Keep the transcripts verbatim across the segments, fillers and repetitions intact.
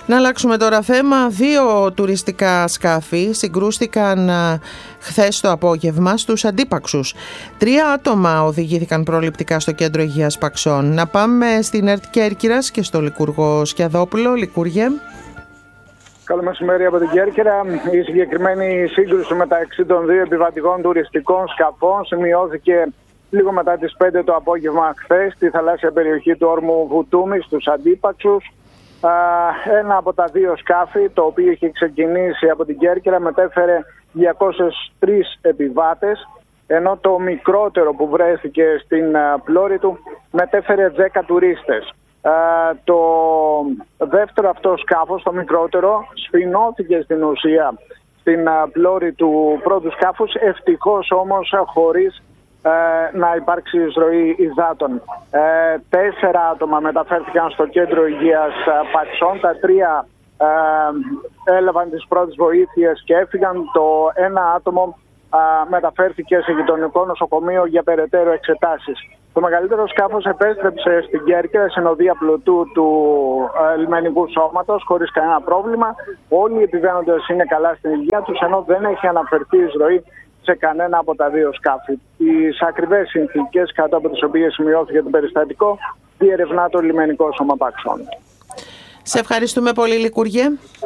Να αλλάξουμε τώρα θέμα. Δύο τουριστικά σκάφη συγκρούστηκαν χθες το απόγευμα στους Αντίπαξους. Τρία άτομα οδηγήθηκαν προληπτικά στο κέντρο υγείας Παξών. Να πάμε στην ΕΡΤ Κέρκυρας και στο Λικούργο Σκιαδόπουλο. Λικούργε. Καλό μεσημέρι από την Κέρκυρα. Η συγκεκριμένη σύγκρουση μεταξύ των δύο επιβατικών τουριστικών σκαφών σημειώθηκε λίγο μετά τις πέντε το απόγευμα χθες στη θαλάσσια περιοχή του όρμου Βουτούμη στους Αντίπαξους. Ένα από τα δύο σκάφη, το οποίο είχε ξεκινήσει από την Κέρκυρα, μετέφερε διακόσιους τρεις επιβάτες, ενώ το μικρότερο που βρέθηκε στην πλώρη του μετέφερε δέκα τουρίστες. Το δεύτερο αυτό σκάφος, το μικρότερο, σφινώθηκε στην ουσία στην πλώρη του πρώτου σκάφους, ευτυχώς όμως χωρίς να υπάρξει εισρωή υδάτων. Ε, τέσσερα άτομα μεταφέρθηκαν στο κέντρο υγείας Παξών. Τα τρία ε, έλαβαν τις πρώτες βοήθειες και έφυγαν. Το ένα άτομο ε, μεταφέρθηκε σε γειτονικό νοσοκομείο για περαιτέρω εξετάσεις. Το μεγαλύτερο σκάφος επέστρεψε στην Κέρκυρα, συνοδεία πλωτού του ε, λιμενικού σώματος, χωρίς κανένα πρόβλημα. Όλοι οι επιβαίνοντες είναι καλά στην υγεία τους, ενώ δεν έχει αναφερθεί εισρωή σε κανένα από τα δύο σκάφη. Τις ακριβές συνθήκες κάτω από τις οποίες σημειώθηκε το περιστατικό διερευνά το λιμενικό σώμα Παξών. Σε ευχαριστούμε πολύ, Λικούργε.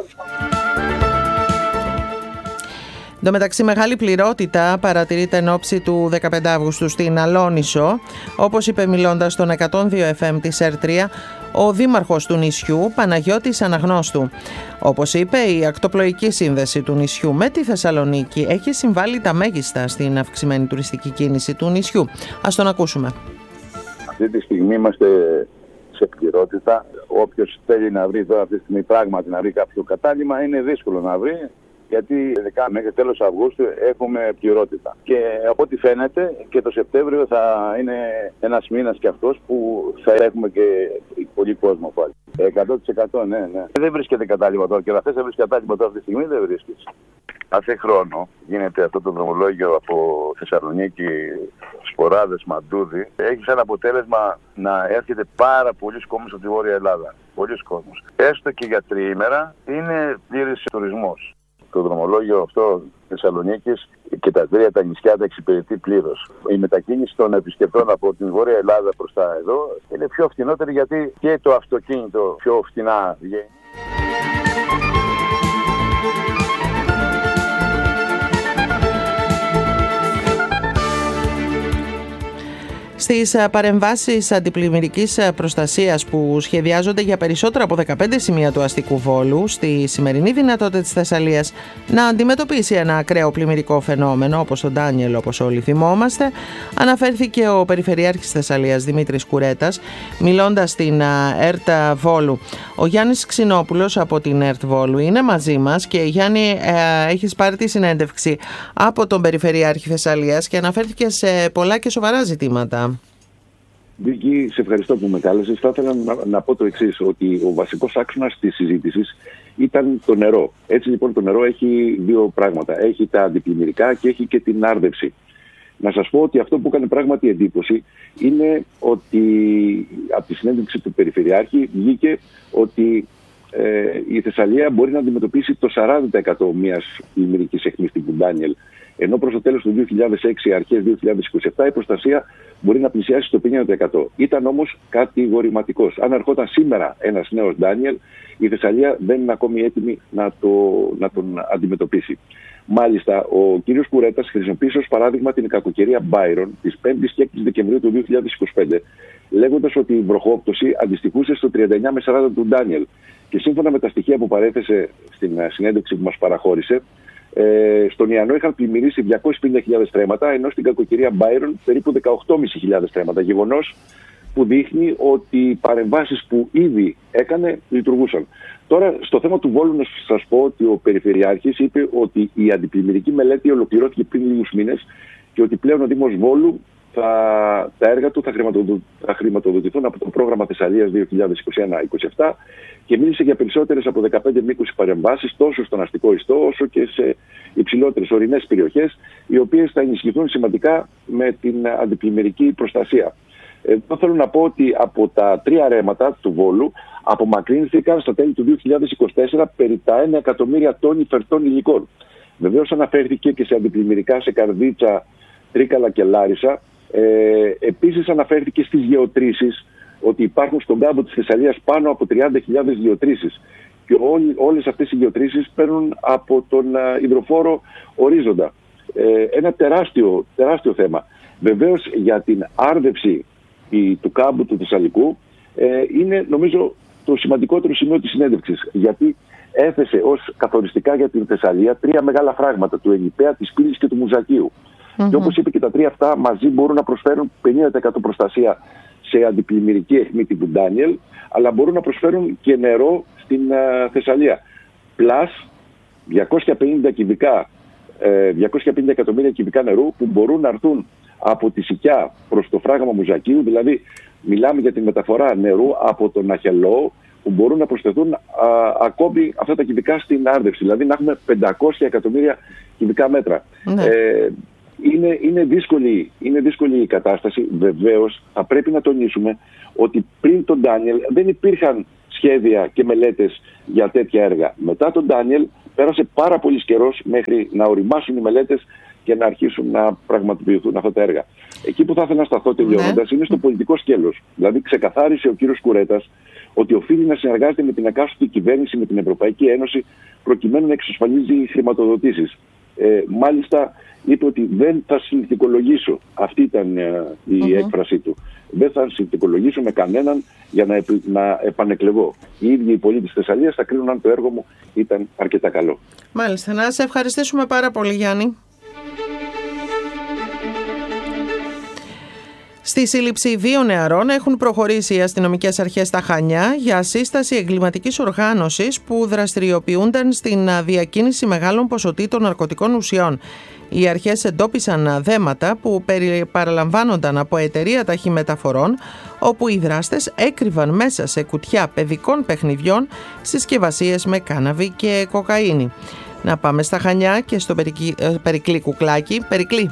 Εν τω μεταξύ, μεγάλη πληρότητα παρατηρείται εν ώψη του δεκαπέντε Αυγούστου στην Αλόνισο. Όπως είπε μιλώντας στον εκατόν δύο εφ εμ της ΕΡΤ τρία, ο δήμαρχος του νησιού, Παναγιώτης Αναγνώστου. Όπως είπε, η ακτοπλοϊκή σύνδεση του νησιού με τη Θεσσαλονίκη έχει συμβάλει τα μέγιστα στην αυξημένη τουριστική κίνηση του νησιού. Ας τον ακούσουμε. Αυτή τη στιγμή είμαστε σε πληρότητα. Όποιος θέλει να βρει τώρα αυτή τη στιγμή πράγματι να βρει κάποιο κατάλημα, είναι δύσκολο να βρει. Γιατί ειδικά μέχρι τέλος Αυγούστου έχουμε πληρότητα. Και από ό,τι φαίνεται και το Σεπτέμβριο θα είναι ένας μήνας και αυτός που θα έχουμε και πολύ κόσμο πάλι. εκατό τοις εκατό ναι, ναι. Δεν βρίσκεται κατάλημα τώρα και να θες να βρεις κατάλημα τώρα αυτή τη στιγμή δεν βρίσκεις. Κάθε χρόνο γίνεται αυτό το δρομολόγιο από Θεσσαλονίκη, Σποράδες, Μαντούδι. Έχει σαν αποτέλεσμα να έρχεται πάρα πολλοί κόσμος από τη Βόρεια Ελλάδα. Πολλοί κόσμος. Έστω και για τριήμερα είναι πλήρης τουρισμός. Το δρομολόγιο αυτό Θεσσαλονίκης και τα τρία τα νησιά τα εξυπηρετεί πλήρως. Η μετακίνηση των επισκεπτών από την Βόρεια Ελλάδα προς τα εδώ είναι πιο φθηνότερη γιατί και το αυτοκίνητο πιο φθηνά βγαίνει. Στις παρεμβάσεις αντιπλημμυρικής προστασίας που σχεδιάζονται για περισσότερα από δεκαπέντε σημεία του αστικού Βόλου, στη σημερινή δυνατότητα της Θεσσαλίας να αντιμετωπίσει ένα ακραίο πλημμυρικό φαινόμενο όπως τον Ντάνιελ, όπως όλοι θυμόμαστε, αναφέρθηκε ο Περιφερειάρχης Θεσσαλίας Δημήτρης Κουρέτας, μιλώντας στην ΕΡΤ Βόλου. Ο Γιάννης Ξινόπουλος από την ΕΡΤ Βόλου είναι μαζί μας και Γιάννη, ε, έχεις πάρει τη συνέντευξη από τον Περιφερειάρχη Θεσσαλίας και αναφέρθηκε σε πολλά και σοβαρά ζητήματα. Βίκη, σε ευχαριστώ που με κάλεσες. Θα ήθελα να, να πω το εξής, ότι ο βασικός άξονας της συζήτησης ήταν το νερό. Έτσι λοιπόν το νερό έχει δύο πράγματα. Έχει τα αντιπλημμυρικά και έχει και την άρδευση. Να σας πω ότι αυτό που έκανε πράγματι εντύπωση είναι ότι από τη συνέντευξη του Περιφερειάρχη βγήκε ότι ε, η Θεσσαλία μπορεί να αντιμετωπίσει το σαράντα τοις εκατό μιας πλημμυρικής αιχμής του Ντάνιελ. Ενώ προς το τέλος του δύο χιλιάδες έξι, αρχές δύο χιλιάδες είκοσι επτά, η προστασία μπορεί να πλησιάσει στο πενήντα τοις εκατό. Ήταν όμως κατηγορηματικός. Αν ερχόταν σήμερα ένας νέος Ντάνιελ, η Θεσσαλία δεν είναι ακόμη έτοιμη να, το, να τον αντιμετωπίσει. Μάλιστα, ο κύριος Κουρέτας χρησιμοποίησε ως παράδειγμα την κακοκαιρία Μπάιρον της πέμπτης και έκτης Δεκεμβρίου του δύο χιλιάδες είκοσι πέντε, λέγοντας ότι η βροχόπτωση αντιστοιχούσε στο τριάντα εννιά με σαράντα του Ντάνιελ. Και σύμφωνα με τα στοιχεία που παρέθεσε στην συνέντευξη που μας παραχώρησε, Ε, στον Ιαννό είχαν πλημμυρίσει διακόσιες πενήντα χιλιάδες στρέμματα, ενώ στην κακοκαιρία Μπάιρον περίπου δεκαοκτώ χιλιάδες πεντακόσιες στρέμματα. Γεγονός που δείχνει ότι οι παρεμβάσεις που ήδη έκανε λειτουργούσαν. Τώρα, στο θέμα του Βόλου, να σας πω ότι ο Περιφερειάρχης είπε ότι η αντιπλημμυρική μελέτη ολοκληρώθηκε πριν λίγους μήνες και ότι πλέον ο Δήμος Βόλου θα, τα έργα του θα, χρηματοδο, θα χρηματοδοτηθούν από το πρόγραμμα Θεσσαλίας δύο χιλιάδες είκοσι ένα είκοσι επτά και μίλησε για περισσότερες από δεκαπέντε με είκοσι παρεμβάσεις τόσο στον αστικό ιστό όσο και σε υψηλότερες ορεινές περιοχές, οι οποίες θα ενισχυθούν σημαντικά με την αντιπλημμυρική προστασία. Εδώ θέλω να πω ότι από τα τρία ρέματα του Βόλου, απομακρύνθηκαν στα τέλη του δύο χιλιάδες είκοσι τέσσερα περί τα ένα εκατομμύρια τόνοι φερτών υλικών. Βεβαίως αναφέρθηκε και σε αντιπλημμυρικά σε Καρδίτσα, Τρίκαλα και Λάρισα. Ε, επίσης αναφέρθηκε στις γεωτρήσεις, ότι υπάρχουν στον κάμπο της Θεσσαλίας πάνω από τριάντα χιλιάδες γεωτρήσεις. Και όλοι, όλες αυτές οι γεωτρήσεις παίρνουν από τον uh, υδροφόρο ορίζοντα. Ε, ένα τεράστιο, τεράστιο θέμα. Βεβαίως για την άρδευση η, του κάμπου του Θεσσαλικού ε, είναι νομίζω το σημαντικότερο σημείο της συνέντευξης. Γιατί έθεσε ως καθοριστικά για την Θεσσαλία τρία μεγάλα φράγματα, του Ελιπαία, της Πύλης και του Μουζακίου. Mm-hmm. Και όπως είπε και τα τρία αυτά μαζί μπορούν να προσφέρουν πενήντα τοις εκατό προστασία σε αντιπλημμυρική αιχμή του Ντάνιελ, αλλά μπορούν να προσφέρουν και νερό στην uh, Θεσσαλία. Πλάς διακόσια πενήντα κυβικά, ε, διακόσια πενήντα εκατομμύρια κυβικά νερού που μπορούν να έρθουν από τη Σικιά προς το φράγμα Μουζακίου, δηλαδή μιλάμε για τη μεταφορά νερού από τον Αχελό, που μπορούν να προσθεθούν α, ακόμη αυτά τα κυβικά στην άρδευση, δηλαδή να έχουμε πεντακόσια εκατομμύρια κυβικά μέτρα. Ναι. Ε, είναι, είναι, δύσκολη, είναι δύσκολη η κατάσταση. Βεβαίως θα πρέπει να τονίσουμε ότι πριν τον Ντάνιελ δεν υπήρχαν σχέδια και μελέτες για τέτοια έργα. Μετά τον Ντάνιελ πέρασε πάρα πολύ καιρός μέχρι να οριμάσουν οι μελέτες και να αρχίσουν να πραγματοποιηθούν αυτά τα έργα. Εκεί που θα ήθελα να σταθώ τελειώνοντας ναι. είναι στο πολιτικό σκέλος. Δηλαδή ξεκαθάρισε ο κύριος Κουρέτας ότι οφείλει να συνεργάζεται με την εκάστοτε κυβέρνηση, με την Ευρωπαϊκή Ένωση, προκειμένου να εξασφαλίζει χρηματοδοτήσεις. Ε, μάλιστα είπε ότι δεν θα συνθηκολογήσω. Αυτή ήταν ε, η mm-hmm. έκφρασή του. Δεν θα συνθηκολογήσω με κανέναν για να, επι, να επανεκλεγώ. Οι ίδιοι οι πολίτες της Θεσσαλίας θα κρίνουν αν το έργο μου ήταν αρκετά καλό. Μάλιστα. Να σε ευχαριστήσουμε πάρα πολύ, Γιάννη. Στη σύλληψη δύο νεαρών έχουν προχωρήσει οι αστυνομικές αρχές στα Χανιά για σύσταση εγκληματικής οργάνωσης που δραστηριοποιούνταν στην διακίνηση μεγάλων ποσοτήτων ναρκωτικών ουσιών. Οι αρχές εντόπισαν δέματα που παραλαμβάνονταν από εταιρεία ταχυμεταφορών, όπου οι δράστες έκρυβαν μέσα σε κουτιά παιδικών παιχνιδιών συσκευασίες με κάναβη και κοκαίνη. Να πάμε στα Χανιά και στο Περικλή Κουκλάκη. Περικλή.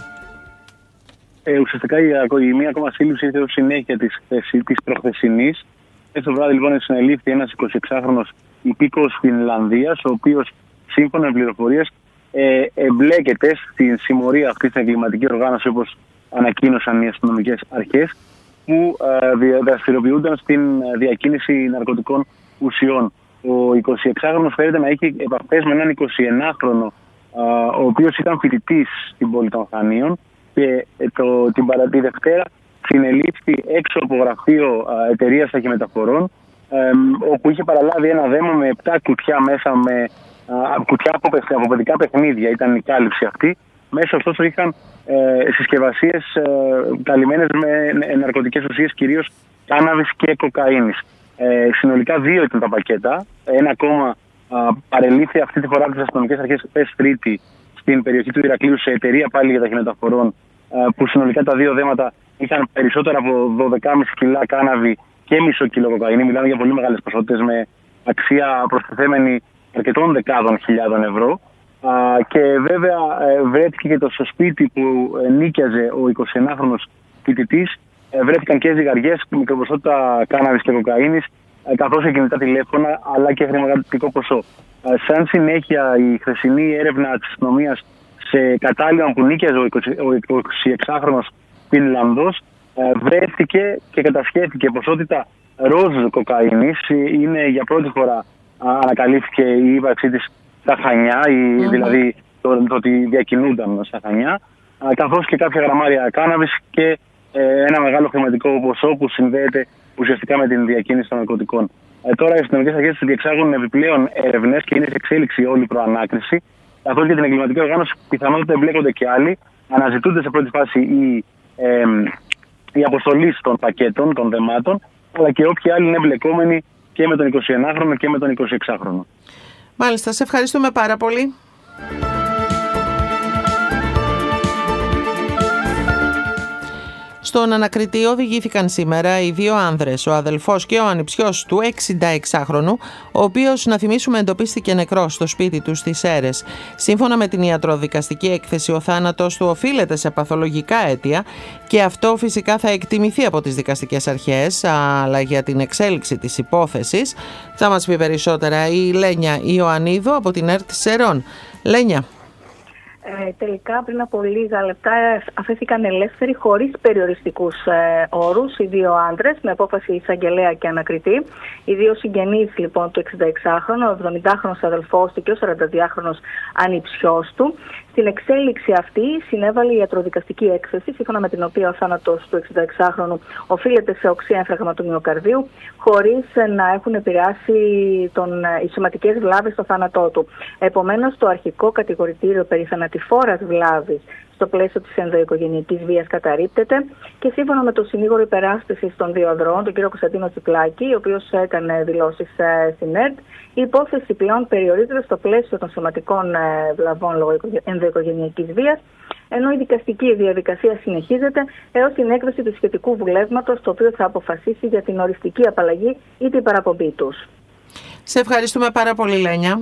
Ε, ουσιαστικά η, η μία ακόμα σύλληψη ήρθε ως συνέχεια της, της προχθεσινής. Έτσι το βράδυ λοιπόν συνελήφθη ένας εικοσιεξάχρονος υπήκοος Φινλανδίας, ο οποίος σύμφωνα με πληροφορίες ε, εμπλέκεται στην συμμορία αυτή στην εγκληματική οργάνωση, όπως ανακοίνωσαν οι αστυνομικές αρχές, που ε, δραστηριοποιούνταν στην διακίνηση ναρκωτικών ουσιών. Ο εικοσιεξάχρονος φαίνεται να έχει επαφές με έναν εικοσιενάχρονο, ε, ο οποίος ήταν φοιτητής στην πόλη των Χανίων. Και το, την παρατή Δευτέρα συνελήφθη έξω από γραφείο εταιρείας ταχυμεταφορών, ε, όπου είχε παραλάβει ένα δέμα με επτά κουτιά μέσα, με α, κουτιά από, από παιδικά παιχνίδια, ήταν η κάλυψη αυτή. Μέσα ωστόσο είχαν ε, συσκευασίες ε, καλυμμένες με ναρκωτικές ουσίες, κυρίως κάναβης και κοκαίνης. Ε, συνολικά δύο ήταν τα πακέτα. Ένα ακόμα α, παρελήφθη αυτή τη φορά από τις αστυνομικές αρχές χθες Τρίτη στην περιοχή του Ηρακλείου σε εταιρεία πάλι για ταχυμεταφορών, που συνολικά τα δύο δέματα είχαν περισσότερα από δώδεκα κόμμα πέντε κιλά κάναβη και μισό κιλό κοκαίνη. Μιλάμε για πολύ μεγάλες ποσότητες με αξία προστιθέμενη αρκετών δεκάδων χιλιάδων ευρώ. Και βέβαια βρέθηκε και το στο σπίτι που νίκιαζε ο εικοσιενάχρονος φοιτητής. Βρέθηκαν και ζυγαριές, μικροποσότητα κάναβης και κοκαίνης, καθώς και κινητά τηλέφωνα, αλλά και χρηματικό ποσό. Σαν συνέχεια, η χθεσινή έρευνα της αστυνομίας σε κατάλημα που νίκιαζε ο εικοσιεξάχρονος Φινλανδός βρέθηκε και κατασχέθηκε ποσότητα ροζ κοκαίνης. Είναι για πρώτη φορά ανακαλύφθηκε η ύπαρξή της στα Χανιά, η, mm-hmm. δηλαδή το, το ότι διακινούνταν στα Χανιά, καθώς και κάποια γραμμάρια κάναβης και ε, ένα μεγάλο χρηματικό ποσό που συνδέεται ουσιαστικά με την διακίνηση των ναρκωτικών. Ε, τώρα οι αστυνομικές αρχές διεξάγουν επιπλέον έρευνες και είναι σε εξέλιξη όλη η προανάκριση. Καθώς για την εγκληματική οργάνωση πιθανότατα εμπλέκονται και άλλοι. Αναζητούνται σε πρώτη φάση η, ε, η αποστολή των πακέτων, των δεμάτων, αλλά και όποιοι άλλοι είναι εμπλεκόμενοι και με τον εικοσιενάχρονο και με τον εικοσιεξάχρονο. Μάλιστα, σε ευχαριστούμε πάρα πολύ. Στον ανακριτή οδηγήθηκαν σήμερα οι δύο άνδρες, ο αδελφός και ο ανιψιός του εξηνταεξάχρονου, ο οποίος, να θυμίσουμε, εντοπίστηκε νεκρός στο σπίτι του στις Σέρρες. Σύμφωνα με την ιατροδικαστική έκθεση, ο θάνατος του οφείλεται σε παθολογικά αίτια και αυτό φυσικά θα εκτιμηθεί από τις δικαστικές αρχές, αλλά για την εξέλιξη της υπόθεσης θα μας πει περισσότερα η Λένια Ιωαννίδου από την ΕΡΤ Σερών. Λένια. Ε, τελικά πριν από λίγα λεπτά αφέθηκαν ελεύθεροι χωρίς περιοριστικούς ε, όρους οι δύο άντρες με απόφαση εισαγγελέα και ανακριτή. Οι δύο συγγενείς λοιπόν του εξηνταεξάχρονου, ο εβδομηντάχρονος αδελφός του και ο σαρανταδυάχρονος ανιψιός του. Στην εξέλιξη αυτή συνέβαλε η ιατροδικαστική έκθεση, σύμφωνα με την οποία ο θάνατος του εξηνταεξάχρονου οφείλεται σε οξύ έμφραγμα του μυοκαρδίου, χωρίς να έχουν επηρεάσει τον, οι σωματικές βλάβες στο θάνατό του. Επομένως, το αρχικό κατηγορητήριο περί θανατηφόρας βλάβης στο πλαίσιο της ενδοοικογενειακής βίας καταρρίπτεται και σύμφωνα με τον συνήγορο υπεράσπισης των δύο ανδρών, τον κύριο Κωνσταντίνο Τσιπλάκη, ο οποίος έκανε δηλώσεις στην ΕΡΤ, η υπόθεση πλέον περιορίζεται στο πλαίσιο των σωματικών βλαβών λόγω ενδοοικογενειακής βίας, ενώ η δικαστική διαδικασία συνεχίζεται έως την έκδοση του σχετικού βουλεύματος, το οποίο θα αποφασίσει για την οριστική απαλλαγή ή την παραπομπή τους. Σε ευχαριστούμε πάρα πολύ, Λένια.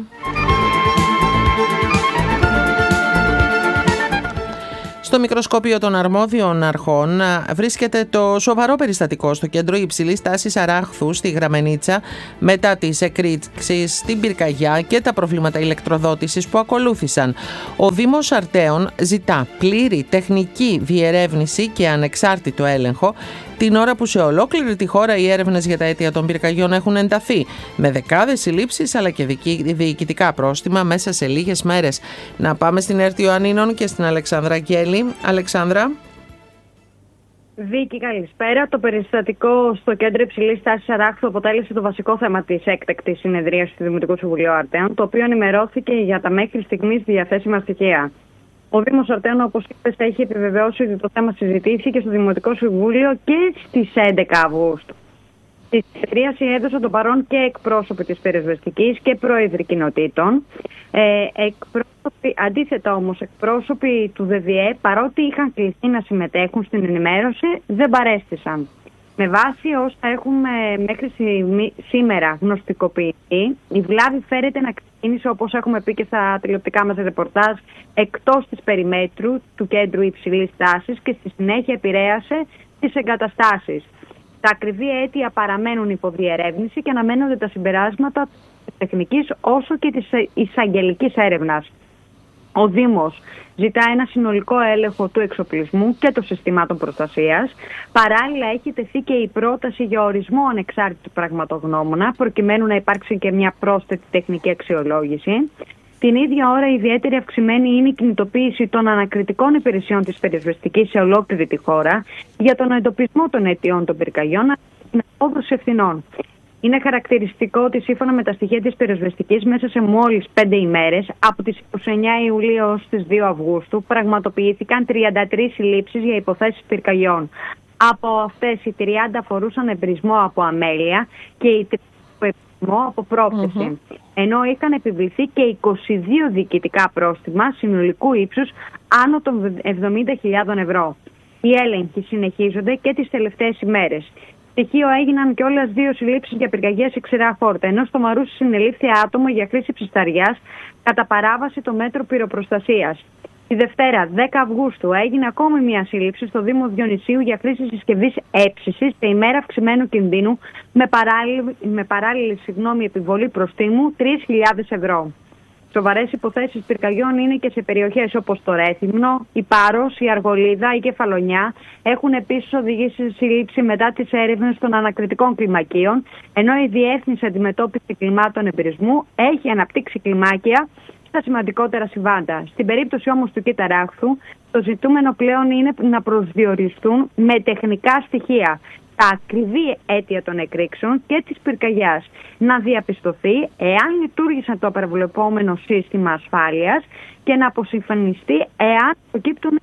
Στο μικροσκόπιο των αρμόδιων αρχών βρίσκεται το σοβαρό περιστατικό στο κέντρο υψηλής τάσης Αράχθου στη Γραμμενίτσα μετά τις εκρήξεις στην πυρκαγιά και τα προβλήματα ηλεκτροδότησης που ακολούθησαν. Ο Δήμος Αρτέων ζητά πλήρη τεχνική διερεύνηση και ανεξάρτητο έλεγχο την ώρα που σε ολόκληρη τη χώρα οι έρευνες για τα αίτια των πυρκαγιών έχουν ενταθεί, με δεκάδες συλλήψεις αλλά και διοικητικά πρόστιμα μέσα σε λίγες μέρες. Να πάμε στην ΕΡΤ Ιωαννίνων και στην Αλεξάνδρα Αγγέλη. Αλεξάνδρα. Βίκη, καλησπέρα. Το περιστατικό στο κέντρο υψηλής τάσης Αράχθου αποτέλεσε το βασικό θέμα της έκτακτης συνεδρίας του Δημοτικού Συμβουλίου Αρτέων, το οποίο ενημερώθηκε για τα μέχρι στιγμής διαθέσιμα στοιχεία. Ο Δήμος Αρτέων, όπως είπες, έχει επιβεβαιώσει ότι το θέμα συζητήθηκε στο Δημοτικό Συμβούλιο και στις έντεκα Αυγούστου. Στη συνεδρίαση έδωσαν το παρόν και εκπρόσωποι της πυροσβεστικής και πρόεδροι κοινοτήτων. Ε, εκπρόσωποι, αντίθετα όμως, εκπρόσωποι του ΔΔΕ, παρότι είχαν κληθεί να συμμετέχουν στην ενημέρωση, δεν παρέστησαν. Με βάση όσα έχουμε μέχρι σήμερα γνωστικοποιηθεί, η βλάβη φέρεται να ξεκίνησε, όπως έχουμε πει και στα τηλεοπτικά μας ρεπορτάζ, εκτός της περιμέτρου του κέντρου υψηλής τάσης και στη συνέχεια επηρέασε τις εγκαταστάσεις. Τα ακριβή αίτια παραμένουν υπό διερεύνηση και αναμένονται τα συμπεράσματα της τεχνικής όσο και της εισαγγελικής έρευνας. Ο Δήμος ζητά ένα συνολικό έλεγχο του εξοπλισμού και των συστημάτων προστασίας. Παράλληλα, έχει τεθεί και η πρόταση για ορισμό ανεξάρτητου πραγματογνώμονα, προκειμένου να υπάρξει και μια πρόσθετη τεχνική αξιολόγηση. Την ίδια ώρα, ιδιαίτερη αυξημένη είναι η κινητοποίηση των ανακριτικών υπηρεσιών της πυροσβεστικής σε ολόκληρη τη χώρα για τον εντοπισμό των αιτιών των πυρκαγιών με απόδοση ευθυνών. Είναι χαρακτηριστικό ότι σύμφωνα με τα στοιχεία της πυροσβεστικής, μέσα σε μόλις πέντε ημέρες, από τις είκοσι εννέα Ιουλίου ως τις δύο Αυγούστου, πραγματοποιήθηκαν τριάντα τρεις συλλήψεις για υποθέσεις πυρκαγιών. Από αυτές οι τριάντα αφορούσαν εμπρισμό από αμέλεια και οι τριάντα από πρόθεση. Mm-hmm. Ενώ είχαν επιβληθεί και είκοσι δύο διοικητικά πρόστιμα συνολικού ύψους άνω των εβδομήντα χιλιάδες ευρώ. Οι έλεγχοι συνεχίζονται και τις τελευταίες ημέρες. Στοιχείο έγιναν κιόλας δύο συλλήψεις για πυρκαγιές σε ξηρά χόρτα, ενώ στο Μαρούσι συνελήφθη άτομο για χρήση ψισταριάς κατά παράβαση το μέτρο πυροπροστασίας. Τη Δευτέρα, δέκα Αυγούστου, έγινε ακόμη μια σύλληψη στο Δήμο Διονυσίου για χρήση συσκευής έψησης σε ημέρα αυξημένου κινδύνου με παράλληλη, με παράλληλη συγγνώμη, επιβολή προστίμου τρεις χιλιάδες ευρώ. Σοβαρές υποθέσεις πυρκαγιών είναι και σε περιοχές όπως το Ρέθυμνο, η Πάρος, η Αργολίδα, η Κεφαλονιά. Έχουν επίσης οδηγήσει σε σύλληψη μετά τις έρευνες των ανακριτικών κλιμακίων, ενώ η Διεύθυνση Αντιμετώπισης Κλιμάτων Εμπειρισμού έχει αναπτύξει κλιμάκια στα σημαντικότερα συμβάντα. Στην περίπτωση όμως του Κήτα Αράχθου, το ζητούμενο πλέον είναι να προσδιοριστούν με τεχνικά στοιχεία τα ακριβή αίτια των εκρήξεων και της πυρκαγιάς, να διαπιστωθεί εάν λειτουργήσαν το προβλεπόμενο σύστημα ασφάλειας και να αποσυμφωνιστεί εάν προκύπτουν.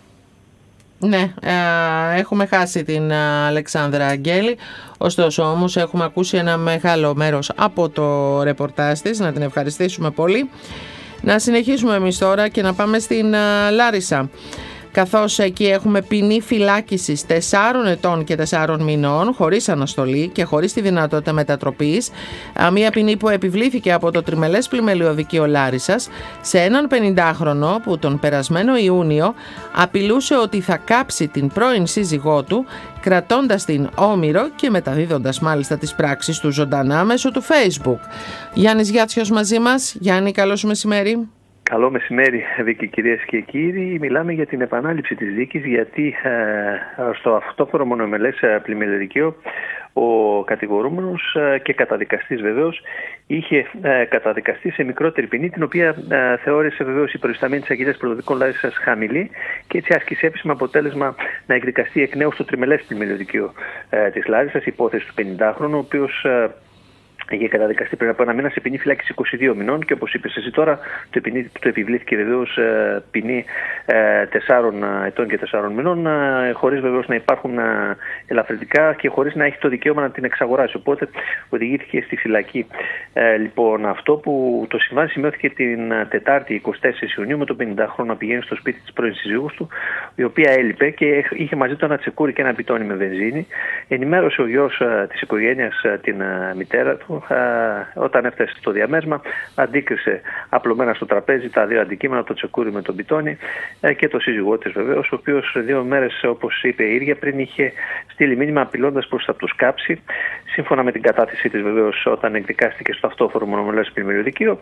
Ναι, ε, έχουμε χάσει την Αλεξάνδρα Αγγέλη, ωστόσο όμως έχουμε ακούσει ένα μεγάλο μέρος από το ρεπορτάζ της, να την ευχαριστήσουμε πολύ. Να συνεχίσουμε εμείς τώρα και να πάμε στην Λάρισα. καθώς εκεί έχουμε ποινή φυλάκισης τεσσάρων ετών και τεσσάρων μηνών χωρίς αναστολή και χωρίς τη δυνατότητα μετατροπής, μια ποινή που επιβλήθηκε από το Τριμελές Πλημελιωδικείο Λάρισσας σε έναν πενηντάχρονο που τον περασμένο Ιούνιο απειλούσε ότι θα κάψει την πρώην σύζυγό του, κρατώντας την όμηρο και μεταδίδοντας μάλιστα τις πράξεις του ζωντανά μέσω του Facebook. Γιάννης Γιάτσιος μαζί μας. Γιάννη, καλό σου μεσημέρι. Καλό μεσημέρι, Βίκη, κυρίες και κύριοι. Μιλάμε για την επανάληψη της δίκης, γιατί ε, στο αυτόφορο μονομελές πλημελιωδικείο ο κατηγορούμενος ε, και καταδικαστής βεβαίως είχε ε, καταδικαστεί σε μικρότερη ποινή, την οποία ε, θεώρησε βεβαίως η προϊσταμένη της Αγγελίας Πρωτοδικών Λάρισσας χαμηλή, και έτσι άσκησε επίσημα αποτέλεσμα να εκδικαστεί εκ νέου στο Τριμελές Πλημελιωδικείο ε, της Λάρισσας, υπόθεση του πενηντάχρονου, ο οποίος ε, είχε καταδικαστεί πριν από ένα μήνα σε ποινή φυλάκιση είκοσι δύο μηνών, και όπως είπες εσύ τώρα, το, το επιβλήθηκε βεβαίως ε, ποινή ε, τεσσάρων ετών και τεσσάρων μηνών, ε, χωρίς βεβαίως να υπάρχουν ε, ελαφρυντικά και χωρίς να έχει το δικαίωμα να την εξαγοράσει. Οπότε οδηγήθηκε στη φυλακή. Ε, λοιπόν, αυτό που το συμβάν σημειώθηκε την Τετάρτη εικοστή τέταρτη Ιουνίου, με τον πενηντάχρονο να πηγαίνει στο σπίτι της πρώην συζύγους του, η οποία έλειπε και είχε μαζί του ένα τσεκούρι και ένα πιτόνι με βενζίνη. Ενημέρωσε ο γιος ε, της οικογένειας ε, την ε, μητέρα του. Όταν έφτασε στο διαμέσμα, αντίκρισε απλωμένα στο τραπέζι τα δύο αντικείμενα, το τσεκούρι με τον πιτόνι και το σύζυγό της βεβαίως, ο οποίος δύο μέρες, όπως είπε η ίδια, πριν είχε στείλει μήνυμα απειλώντας πως θα τους κάψει. Σύμφωνα με την κατάθεσή της βεβαίως, όταν εκδικάστηκε στο αυτόφορο μονομελές πλημελιωδικείο,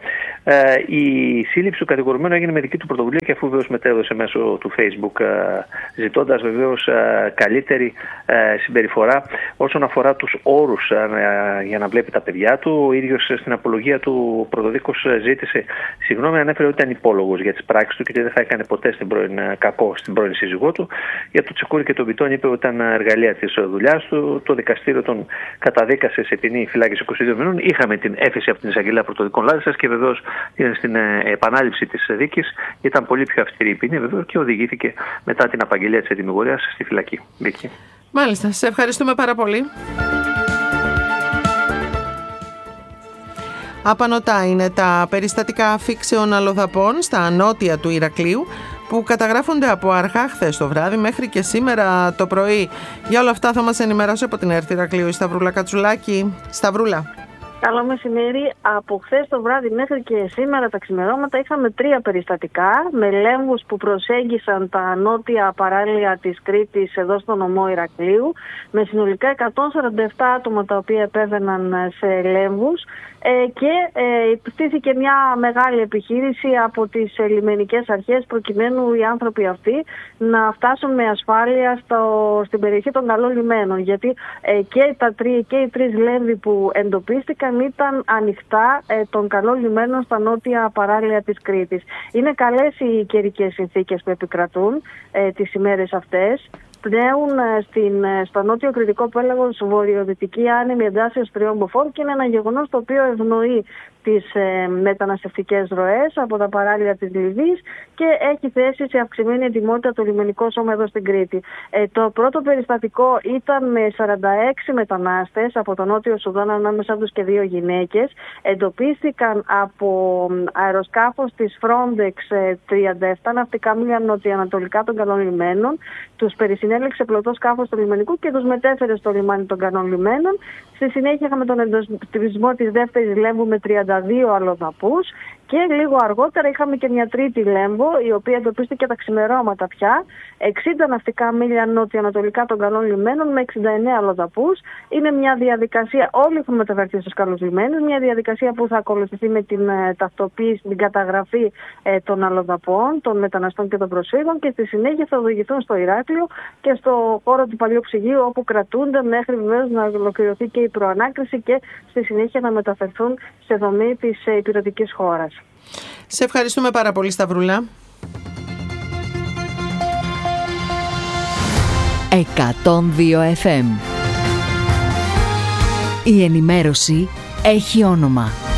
η σύλληψη του κατηγορουμένου έγινε με δική του πρωτοβουλία, και αφού βεβαίως μετέδωσε μέσω του Facebook, ζητώντας βεβαίως καλύτερη συμπεριφορά όσον αφορά τους όρους για να βλέπει τα παιδιά του. Ο ίδιος στην απολογία του πρωτοδίκος ζήτησε συγγνώμη, ανέφερε ότι ήταν υπόλογος για τις πράξεις του και ότι δεν θα έκανε ποτέ στην πρώην, κακό στην πρώην σύζυγό του. Για το τσεκούρι και τον πιτόν είπε ότι ήταν εργαλεία της δουλειάς του. Το δικαστήριο τον καταδίκασε σε ποινή φυλάκιση είκοσι δύο μηνών. Είχαμε την έφεση από την Εισαγγελέα Πρωτοδικών Λάρισσας και βεβαίως στην επανάληψη της δίκης ήταν πολύ πιο αυστηρή η ποινή βεβαίως και οδηγήθηκε μετά την απαγγελία της ετυμηγορίας στη φυλακή. Βίκη. Μάλιστα, σε ευχαριστούμε πάρα πολύ. Απανωτά είναι τα περιστατικά αφήξεων αλλοδαπών στα νότια του Ηρακλείου, που καταγράφονται από αργά χθες το βράδυ μέχρι και σήμερα το πρωί. Για όλα αυτά θα μας ενημερώσει από την ΕΡΤ Ηρακλείου η Σταυρούλα Κατσουλάκη. Σταυρούλα. Καλό μεσημέρι. Από χθες το βράδυ μέχρι και σήμερα τα ξημερώματα είχαμε τρία περιστατικά με λέμβους που προσέγγισαν τα νότια παράλια της Κρήτης εδώ στο νομό Ηρακλείου, με συνολικά εκατόν σαράντα επτά άτομα τα οποία επέβαιναν σε λέμβους, και ε, στήθηκε μια μεγάλη επιχείρηση από τις λιμενικές αρχές προκειμένου οι άνθρωποι αυτοί να φτάσουν με ασφάλεια στο, στην περιοχή των καλών λιμένων, γιατί ε, και, τα τρία, και οι τρεις λέμβοι που εντοπίστηκαν ήταν ανοιχτά ε, των καλών λιμένων στα νότια παράλια της Κρήτης. Είναι καλές οι καιρικές συνθήκες που επικρατούν ε, τις ημέρες αυτές. Πνέουν στην, στο νότιο κρητικό πέλαγος βορειοδυτική άνεμη εντάσσεως τριών μποφόρ, και είναι ένα γεγονός το οποίο ευνοεί τις ε, μεταναστευτικές ροές από τα παράλια της Λιβύης και έχει θέσει σε αυξημένη ετοιμότητα το λιμενικό σώμα εδώ στην Κρήτη. Ε, το πρώτο περιστατικό ήταν με σαράντα έξι μετανάστες από το Νότιο Σουδάν, ανάμεσα τους και δύο γυναίκες. Εντοπίστηκαν από αεροσκάφος της Frontex τριάντα επτά ναυτικά μίλια νοτιοανατολικά των καλών λιμένων. Τους περισυνέλεξε πλωτό σκάφος του λιμενικού και τους μετέφερε στο λιμάνι των καλών λιμένων. Στη συνέχεια είχαμε τον εντοπισμό της δεύτερης λέμβου με τριάντα δύο αλλοδαπούς, και λίγο αργότερα είχαμε και μια τρίτη λέμβο, η οποία εντοπίστηκε τα ξημερώματα πια, εξήντα ναυτικά μίλια νοτιοανατολικά των καλών λιμένων με εξήντα εννέα αλλοδαπούς. Είναι μια διαδικασία, όλοι έχουν μεταφερθεί στους καλούς λιμένους, μια διαδικασία που θα ακολουθηθεί με την ε, ταυτοποίηση, την καταγραφή ε, των αλλοδαπών, των μεταναστών και των προσφύγων, και στη συνέχεια θα οδηγηθούν στο Ηράκλειο και στο χώρο του παλιού ψυγείου, όπου κρατούνται μέχρι βεβαίως να ολοκληρωθεί και η προανάκριση και στη συνέχεια να μεταφερθούν σε δομή της ε, υπηρετικής χώρας. Σε ευχαριστούμε πάρα πολύ, Σταυρούλα. εκατόν δύο εφ εμ. Η ενημέρωση έχει όνομα.